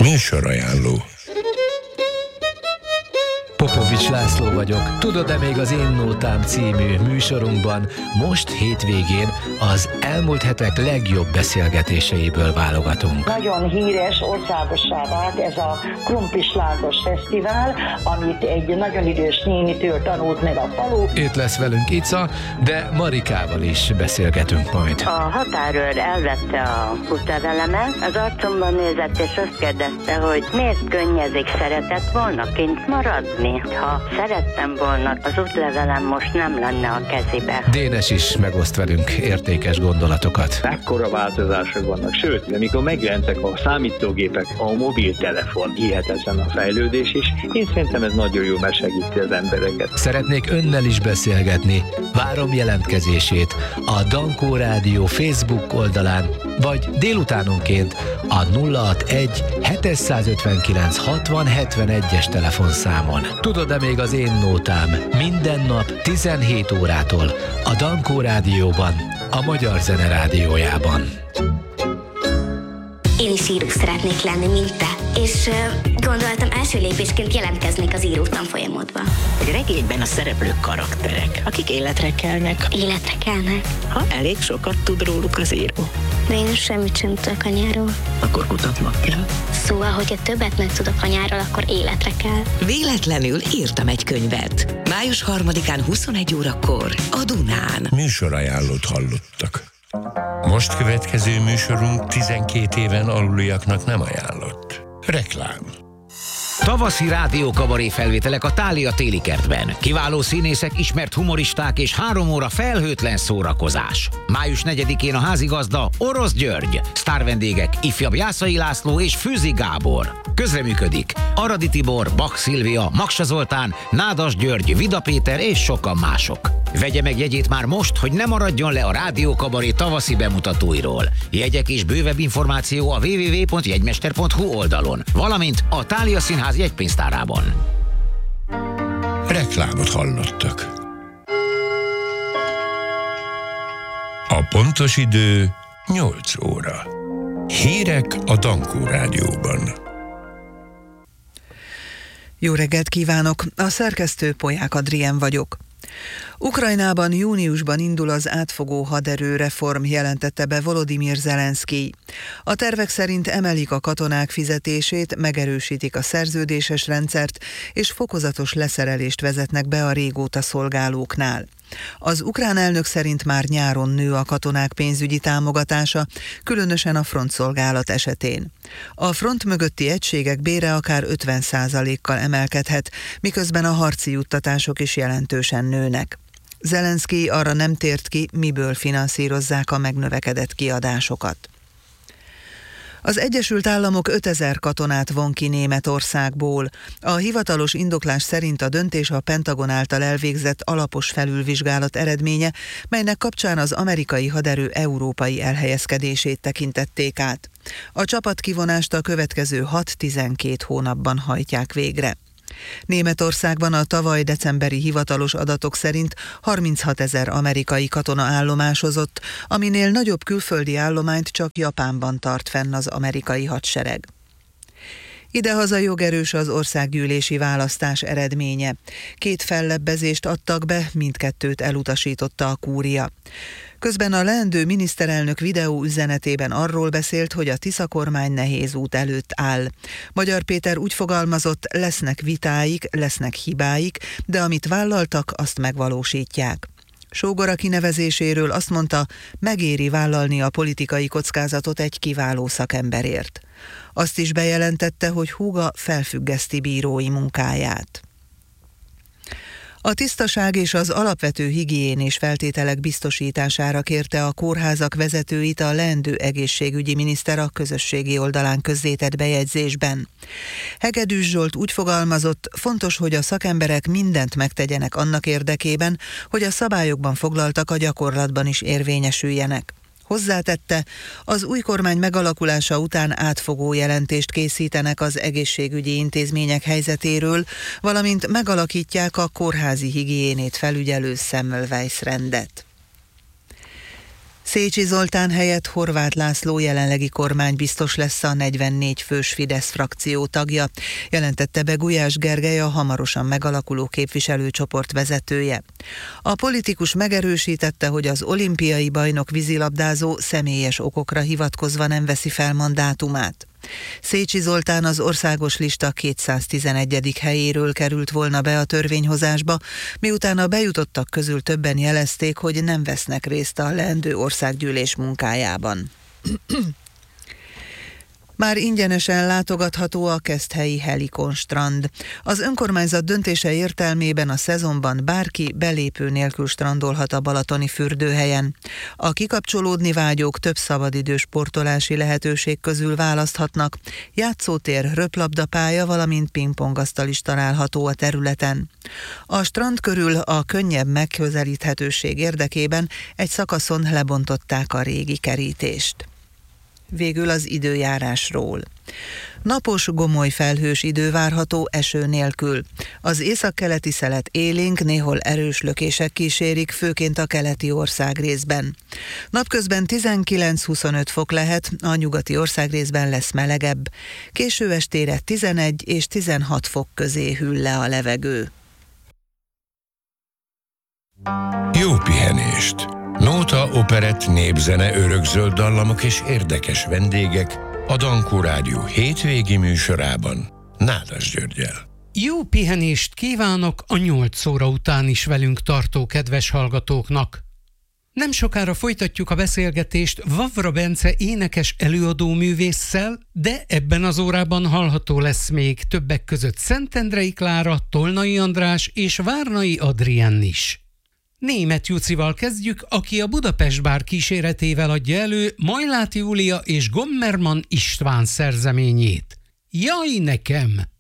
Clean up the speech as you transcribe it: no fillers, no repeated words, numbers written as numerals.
Műsorajánló. Popovics László vagyok. Tudod-e még az Én Nótám című műsorunkban most hétvégén az elmúlt hetek legjobb beszélgetéseiből válogatunk. Nagyon híres, országossá vált ez a Krumplis Lándos Fesztivál, amit egy nagyon idős nénitől tanult meg a falu. Itt lesz velünk Ica, de Marikával is beszélgetünk majd. A határőr elvette a útlevelemet, az arcomban nézett és azt kérdezte, hogy miért könnyezik, szeretett volna kint maradni. Ha szerettem volna, az útlevelem most nem lenne a kezébe. Dénes is megoszt velünk értékes gondolatokat. Ekkora változások vannak, sőt, amikor megjelentek a számítógépek, a mobiltelefon, hihetetlen a fejlődés is. Én szerintem ez nagyon jó, mert segíti az embereket. Szeretnék önnel is beszélgetni. Várom jelentkezését a Dankó Rádió Facebook oldalán, vagy délutánonként a 061 759 60 71-es telefonszámon. Tudod-e még az Én Nótám? Minden nap 17 órától a Dankó Rádióban, a Magyar Zene Rádiójában. Én is író szeretnék lenni, mint te. És gondoltam, első lépésként jelentkeznék az írótanfolyamodba. Egy regényben a szereplők karakterek, akik életre kelnek. Életre kelnek? Ha elég sokat tud róluk az író. De én semmit sem tudok a nyáról. Akkor kutatnak kell. Szóval, hogyha többet megtudok a nyáról, akkor életre kell. Véletlenül írtam egy könyvet. Május 3-án 21 órakor a Dunán. Műsorajánlót hallottak. Most következő műsorunk 12 éven aluliaknak nem ajánlott. Reklám. Tavaszi rádiókabaré felvételek a Thália téli kertben. Kiváló színészek, ismert humoristák és 3 óra felhőtlen szórakozás. Május 4-én a házigazda Orosz György. Sztárvendégek ifjabb Jászai László és Fűzi Gábor. Közreműködik Aradi Tibor, Bach Szilvia, Maksa Zoltán, Nádas György, Vida Péter és sokan mások. Vegye meg jegyét már most, hogy ne maradjon le a rádiókabaré tavaszi bemutatóiról. Jegyek és bővebb információ a www.jegymester.hu oldalon, valamint a Thália Színház jegypénztárában. Reklámot hallottak. A pontos idő 8 óra. Hírek a Dankó Rádióban. Jó reggelt kívánok! A szerkesztő Polyák Adrien vagyok. Ukrajnában júniusban indul az átfogó haderőreform, jelentette be Volodymyr Zelenszkij. A tervek szerint emelik a katonák fizetését, megerősítik a szerződéses rendszert, és fokozatos leszerelést vezetnek be a régóta szolgálóknál. Az ukrán elnök szerint már nyáron nő a katonák pénzügyi támogatása, különösen a frontszolgálat esetén. A front mögötti egységek bére akár 50%-kal emelkedhet, miközben a harci juttatások is jelentősen nőnek. Zelenszkij arra nem tért ki, miből finanszírozzák a megnövekedett kiadásokat. Az Egyesült Államok 5000 katonát von ki Németországból. A hivatalos indoklás szerint a döntés a Pentagon által elvégzett alapos felülvizsgálat eredménye, melynek kapcsán az amerikai haderő európai elhelyezkedését tekintették át. A csapatkivonást a következő 6-12 hónapban hajtják végre. Németországban a tavaly decemberi hivatalos adatok szerint 36 000 amerikai katona állomásozott, aminél nagyobb külföldi állományt csak Japánban tart fenn az amerikai hadsereg. Idehaza jogerős az országgyűlési választás eredménye. 2 fellebbezést adtak be, mindkettőt elutasította a kúria. Közben a leendő miniszterelnök videóüzenetében arról beszélt, hogy a Tisza kormány nehéz út előtt áll. Magyar Péter úgy fogalmazott, lesznek vitáik, lesznek hibáik, de amit vállaltak, azt megvalósítják. Sógora kinevezéséről azt mondta, megéri vállalni a politikai kockázatot egy kiváló szakemberért. Azt is bejelentette, hogy húga felfüggeszti bírói munkáját. A tisztaság és az alapvető higiénés feltételek biztosítására kérte a kórházak vezetőit a leendő egészségügyi miniszter a közösségi oldalán közzétett bejegyzésben. Hegedűs Zsolt úgy fogalmazott, fontos, hogy a szakemberek mindent megtegyenek annak érdekében, hogy a szabályokban foglaltak a gyakorlatban is érvényesüljenek. Hozzátette, az új kormány megalakulása után átfogó jelentést készítenek az egészségügyi intézmények helyzetéről, valamint megalakítják a kórházi higiénét felügyelő Semmelweis rendet. Széchy Zoltán helyett Horváth László jelenlegi kormánybiztos lesz a 44 fős Fidesz frakció tagja, jelentette be Gulyás Gergely, a hamarosan megalakuló képviselőcsoport vezetője. A politikus megerősítette, hogy az olimpiai bajnok vízilabdázó személyes okokra hivatkozva nem veszi fel mandátumát. Széchy Zoltán az országos lista 211. helyéről került volna be a törvényhozásba, miután a bejutottak közül többen jelezték, hogy nem vesznek részt a leendő országgyűlés munkájában. Már ingyenesen látogatható a keszthelyi Helikon strand. Az önkormányzat döntése értelmében a szezonban bárki belépő nélkül strandolhat a balatoni fürdőhelyen. A kikapcsolódni vágyók több szabadidős sportolási lehetőség közül választhatnak. Játszótér, röplabdapálya, valamint pingpongasztal is található a területen. A strand körül a könnyebb megközelíthetőség érdekében egy szakaszon lebontották a régi kerítést. Végül az időjárásról. Napos, gomoly felhős idő várható eső nélkül. Az északkeleti szelet élénk, néhol erős lökések kísérik, főként a keleti országrészben. Napközben 19-25 fok lehet, a nyugati országrészben lesz melegebb. Késő estére 11 és 16 fok közé hűl le a levegő. Jó pihenést! Nóta, operett, népzene, örökzöld dallamok és érdekes vendégek a Dankó Rádió hétvégi műsorában Nádas Györggyel. Jó pihenést kívánok a 8 óra után is velünk tartó kedves hallgatóknak. Nem sokára folytatjuk a beszélgetést Vavra Bence énekes előadóművésszel, de ebben az órában hallható lesz még többek között Szentendrei Klára, Tolnai András és Várnai Adrien is. Németh Jucival kezdjük, aki a Budapest Bár kíséretével adja elő Majlát Júlia és Gommerman István szerzeményét. Jaj nekem!